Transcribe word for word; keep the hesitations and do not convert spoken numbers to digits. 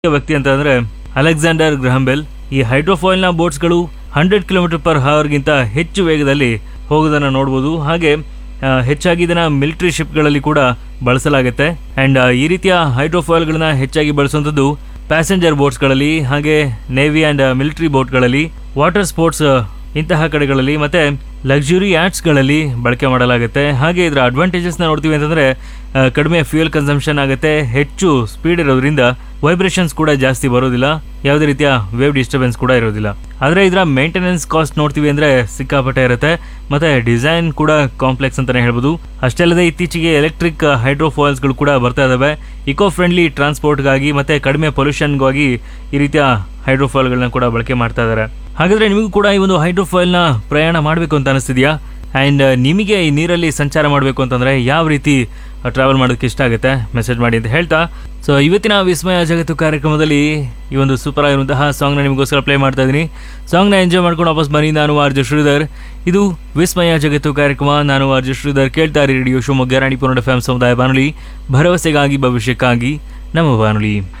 ವ್ಯಕ್ತಿ ಅಂತ ಅಂದ್ರೆ ಅಲೆಕ್ಸಾಂಡರ್ ಗ್ರಹಂ ಬೆಲ್. ಈ ಹೈಡ್ರೋಫಾಯಿಲ್ನ ಬೋಟ್ಸ್ಗಳು ಹಂಡ್ರೆಡ್ ಕಿಲೋಮೀಟರ್ ಪರ್ ಅವರ್ಗಿಂತ ಹೆಚ್ಚು ವೇಗದಲ್ಲಿ ಹೋಗೋದನ್ನು ನೋಡ್ಬೋದು. ಹಾಗೆ ಆ, ಹೆಚ್ಚಾಗಿ ಇದನ್ನ ಮಿಲಿಟರಿ ಶಿಪ್ಗಳಲ್ಲಿ ಕೂಡ ಬಳಸಲಾಗುತ್ತೆ. ಆ್ಯಂಡ್ ಈ ರೀತಿಯ ಹೈಡ್ರೋಫಾಯಿಲ್ಗಳನ್ನ ಹೆಚ್ಚಾಗಿ ಬಳಸುವಂಥದ್ದು ಪ್ಯಾಸೆಂಜರ್ ಬೋಟ್ಸ್ಗಳಲ್ಲಿ, ಹಾಗೆ navy and military ಬೋಟ್ಗಳಲ್ಲಿ, water sports ಇಂತಹ ಕಡೆಗಳಲ್ಲಿ ಮತ್ತೆ ಲಕ್ಸುರಿ ಯಾಟ್ಸ್ಗಳಲ್ಲಿ ಬಳಕೆ ಮಾಡಲಾಗುತ್ತೆ. ಹಾಗೆ ಇದರ ಅಡ್ವಾಂಟೇಜಸ್ನ ನೋಡ್ತೀವಿ ಅಂತಂದರೆ ಕಡಿಮೆ ಫ್ಯೂಯಲ್ ಕನ್ಸಂಪ್ಷನ್ ಆಗುತ್ತೆ, ಹೆಚ್ಚು ಸ್ಪೀಡ್ ಇರೋದ್ರಿಂದ ವೈಬ್ರೇಷನ್ಸ್ ಕೂಡ ಜಾಸ್ತಿ ಬರೋದಿಲ್ಲ, ಯಾವುದೇ ರೀತಿಯ ವೇವ್ ಡಿಸ್ಟರ್ಬೆನ್ಸ್ ಕೂಡ ಇರೋದಿಲ್ಲ. ಆದರೆ ಇದರ ಮೇಂಟೆನೆನ್ಸ್ ಕಾಸ್ಟ್ ನೋಡ್ತೀವಿ ಅಂದರೆ ಸಿಕ್ಕಾಪಟ್ಟೆ ಇರುತ್ತೆ, ಮತ್ತು ಡಿಸೈನ್ ಕೂಡ ಕಾಂಪ್ಲೆಕ್ಸ್ ಅಂತಲೇ ಹೇಳ್ಬೋದು. ಅಷ್ಟೇ ಅಲ್ಲದೆ ಇತ್ತೀಚೆಗೆ ಎಲೆಕ್ಟ್ರಿಕ್ ಹೈಡ್ರೋಫಾಯಿಲ್ಸ್ಗಳು ಕೂಡ ಬರ್ತಾ ಇದ್ದಾವೆ. ಇಕೋ ಫ್ರೆಂಡ್ಲಿ ಟ್ರಾನ್ಸ್ಪೋರ್ಟ್ಗಾಗಿ ಮತ್ತು ಕಡಿಮೆ ಪೊಲ್ಯೂಷನ್ಗಾಗಿ ಈ ರೀತಿಯ ಹೈಡ್ರೋಫಾಯಿಲ್ಗಳನ್ನ ಕೂಡ ಬಳಕೆ ಮಾಡ್ತಾ ಇದ್ದಾರೆ. ಹಾಗಾದರೆ ನಿಮಗೂ ಕೂಡ ಈ ಒಂದು ಹೈಡ್ರೋಫಾಯಿಲ್ನ ಪ್ರಯಾಣ ಮಾಡಬೇಕು ಅಂತ ಅನಿಸ್ತಿದೆಯಾ? ಆ್ಯಂಡ್ ನಿಮಗೆ ಈ ನೀರಲ್ಲಿ ಸಂಚಾರ ಮಾಡಬೇಕು ಅಂತಂದರೆ ಯಾವ ರೀತಿ ಟ್ರಾವೆಲ್ ಮಾಡೋದಕ್ಕೆ ಇಷ್ಟ ಆಗುತ್ತೆ ಮೆಸೇಜ್ ಮಾಡಿ ಅಂತ ಹೇಳ್ತಾ, ಸೊ ಇವತ್ತಿನ ವಿಸ್ಮಯ ಜಗತ್ತು ಕಾರ್ಯಕ್ರಮದಲ್ಲಿ ಈ ಒಂದು ಸೂಪರ್ ಆಗಿರುವಂತಹ ಸಾಂಗ್ನ ನಿಮಗೋಸ್ಕರ ಪ್ಲೇ ಮಾಡ್ತಾ ಇದ್ದೀನಿ. ಸಾಂಗ್ನ ಎಂಜಾಯ್ ಮಾಡ್ಕೊಂಡು ವಾಪಸ್ ಬನ್ನಿ. ನಾನು ಆರ್ ಜೆ ಶ್ರೀಧರ್, ಇದು ವಿಸ್ಮಯ ಜಗತ್ತು ಕಾರ್ಯಕ್ರಮ. ನಾನು ಆರ್ ಜೆ ಶ್ರೀಧರ್, ಕೇಳ್ತಾ ಇರಿ radio Shivamogga Ranipura F M ಸಮುದಾಯ ಬಾನುಲಿ, ಭರವಸೆಗಾಗಿ ಭವಿಷ್ಯಕ್ಕಾಗಿ ನಮ್ಮ ಬಾನುಲಿ.